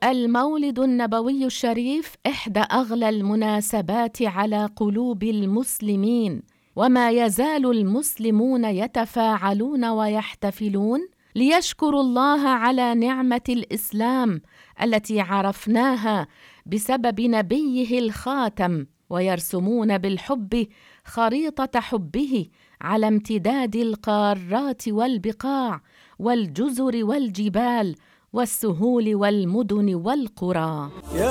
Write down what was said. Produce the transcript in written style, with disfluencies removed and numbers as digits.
المولد النبوي الشريف إحدى أغلى المناسبات على قلوب المسلمين، وما يزال المسلمون يتفاعلون ويحتفلون ليشكروا الله على نعمة الإسلام التي عرفناها بسبب نبيه الخاتم، ويرسمون بالحب خريطة حبه على امتداد القارات والبقاع والجزر والجبال والسهول والمدن والقرى.